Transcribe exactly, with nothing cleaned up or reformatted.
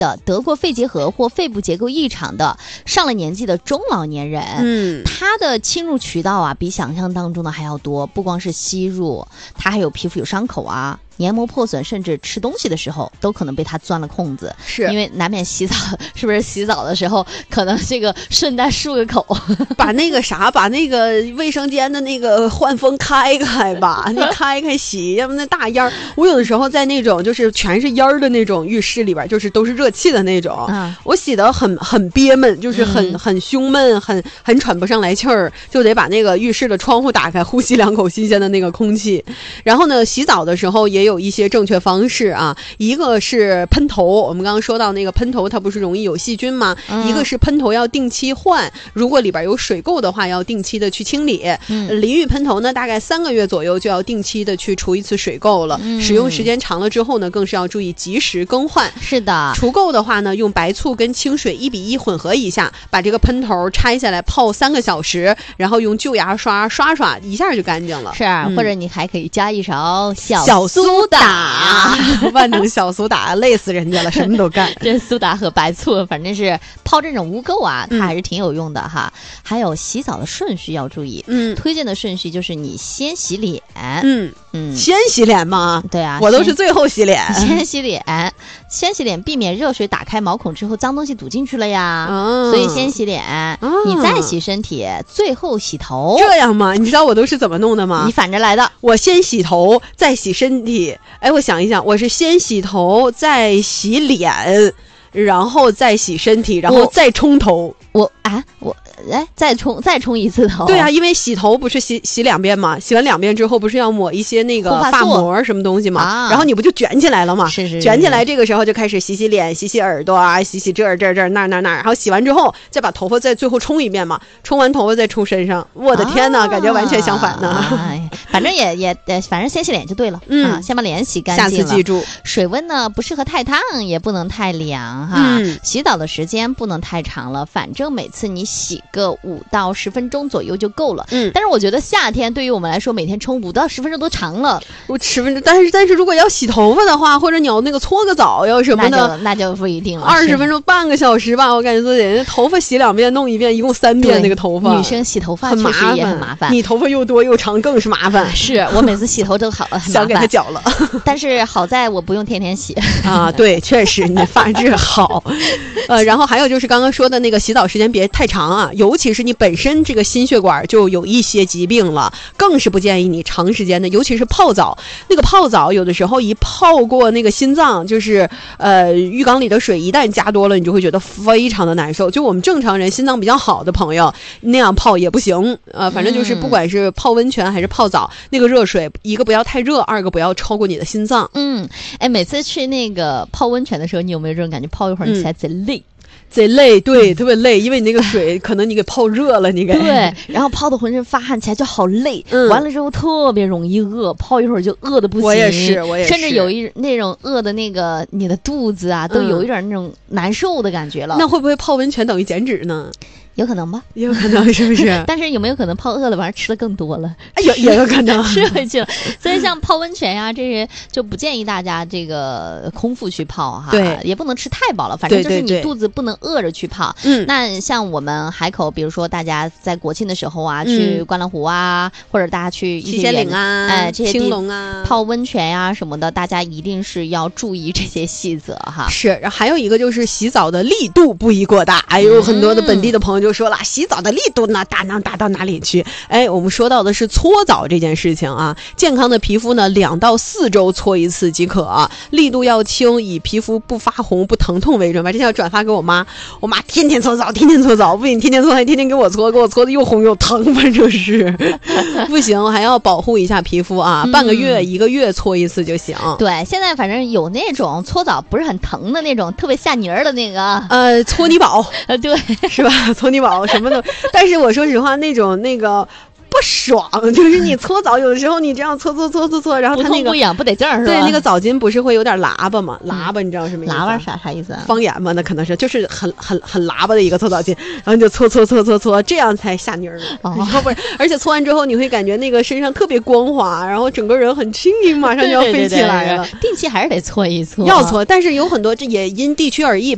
的得过肺结核或肺部结构异常的上了年纪的中老年人， 嗯， 它的侵入渠道啊比想象当中的还要多，不光是吸入，它还有皮肤有伤口啊，黏膜破损，甚至吃东西的时候都可能被它钻了空子。 是因为难免洗澡，是不是洗澡的时候可能这个顺带漱个口， 把那个啥，把那个卫生间的那个换风开开吧，你开开洗，要不那大烟儿。我有的时候在那种就是全是烟儿的那种浴室里边，就是都是热气的那种， 嗯、 我洗得很很憋闷，就是很、嗯、很胸闷，很很喘不上来气儿，就得把那个浴室的窗户打开，呼吸两口新鲜的那个空气。然后呢，洗澡的时候也有一些正确方式啊，一个是喷头，我们刚刚说到那个喷头它不是容易有细菌吗、嗯、一个是喷头要定期换，如果里边有水垢的话要定期的去清理、嗯、淋浴喷头呢大概三个月左右就要定期的去除一次水垢了、嗯、使用时间长了之后呢更是要注意及时更换。 是的， 除垢的话呢用白醋跟清水一比一混合一下，把这个喷头拆下来泡三个小时，然后用旧牙刷刷刷一下就干净了。 是、嗯、或者你还可以加一勺小小苏打万能小苏打累死人家了，什么都干。 这苏打和白醋反正是泡这种污垢啊它还是挺有用的哈、嗯、还有洗澡的顺序要注意，嗯，推荐的顺序就是你先洗脸， 嗯嗯，先洗脸吗？ 对啊， 我都是最后洗脸。 先洗脸，先洗脸，避免热水打开毛孔之后脏东西堵进去了呀、哦、所以先洗脸、哦、你再洗身体，最后洗头。 这样吗？你知道我都是怎么弄的吗？ 你反着来的， 我先洗头再洗身体。哎，我想一想，我是先洗头再洗脸，然后再洗身体，然后再冲头。 我啊我哎，再冲再冲一次头。 对啊，因为洗头不是洗洗两遍嘛，洗完两遍之后不是要抹一些那个发膜什么东西嘛、啊、然后你不就卷起来了嘛？ 是是是， 卷起来，这个时候就开始洗洗脸，洗洗耳朵啊，洗洗这儿这儿这儿那儿那儿那儿，然后洗完之后再把头发再最后冲一遍嘛，冲完头发再冲身上。我的天哪、啊、感觉完全相反呢、 哎、反正也也反正先洗脸就对了。嗯、啊，先把脸洗干净了。 下次记住， 水温呢不适合太烫也不能太凉哈、嗯、洗澡的时间不能太长了，反正每次你洗个五到十分钟左右就够了。嗯，但是我觉得夏天对于我们来说每天冲五到十分钟都长了。 我十分钟，但是但是如果要洗头发的话，或者你要那个搓个澡要什么的， 那就那就不一定了。 二十分钟半个小时吧，我感觉都得头发洗两遍弄一遍，一共三遍那个头发。 女生洗头发确实也很麻烦， 你头发又多又长更是麻烦。 是我每次洗头都好了， 想给它绞了。 但是好在我不用天天洗啊，对，确实你发质好。呃，然后还有就是刚刚说的那个洗澡时间别太长啊，尤其是你本身这个心血管就有一些疾病了，更是不建议你长时间的，尤其是泡澡。那个泡澡有的时候一泡过那个心脏，就是呃浴缸里的水一旦加多了，你就会觉得非常的难受。就我们正常人心脏比较好的朋友那样泡也不行，呃，反正就是不管是泡温泉还是泡澡，嗯、那个热水一个不要太热，二个不要超过你的心脏。 嗯，哎，每次去那个泡温泉的时候，你有没有这种感觉？泡一会儿你起来贼累。嗯贼累，对，特别累，因为你那个水可能你给泡热了，你给对，然后泡的浑身发汗起来就好累、嗯、完了之后特别容易饿，泡一会儿就饿的不行。 我也是我也是， 甚至有一那种饿的那个你的肚子啊、嗯、都有一点那种难受的感觉了。 那会不会泡温泉等于减脂呢？ 有可能吧， 也有可能，是不是？ 但是有没有可能泡饿了，完了吃的更多了？ 哎，有也有可能吃回去了。所以像泡温泉呀、啊，这些就不建议大家这个空腹去泡哈， 对， 也不能吃太饱了，反正就是你肚子不能饿着去泡。嗯，那像我们海口，比如说大家在国庆的时候啊，嗯、去观澜湖啊，或者大家去七仙岭啊， 哎，这些青龙啊， 泡温泉呀、啊、什么的，大家一定是要注意这些细则哈。 是，然后还有一个就是洗澡的力度不宜过大。哎呦，很多的本地的朋友就说了，嗯、洗澡的力度呢大能大到哪里去？哎，我们说到的是搓澡这件事情啊，健康的皮肤呢两到四周搓一次即可、啊，力度要轻，以皮肤不发红不疼痛为准。把这条转发给我妈，我妈天天搓澡，天天搓澡，不仅天天搓，还天天给我搓，给我搓的又红又疼，反正是不行，还要保护一下皮肤啊，半个月、嗯、一个月搓一次就行。 对，现在反正有那种搓澡不是很疼的那种，特别下泥儿的那个， 呃，搓泥宝， 呃，对， 是吧？搓泥宝什么的。但是我说实话，那种那个不爽，就是你搓澡有的时候你这样搓搓搓搓搓，然后它那个不痛不痒不得劲儿是吧？ 对，那个澡巾不是会有点喇叭吗？喇叭你知道什么意思？ 喇叭啥啥意思啊？ 方言嘛，那可能是就是很很很喇叭的一个搓澡巾，然后你就搓搓搓搓搓，这样才下泥儿。哦，不是，而且搓完之后你会感觉那个身上特别光滑，然后整个人很轻盈，马上就要飞起来了。 对对对对，定期还是得搓一搓， 要搓，但是有很多这也因地区而异。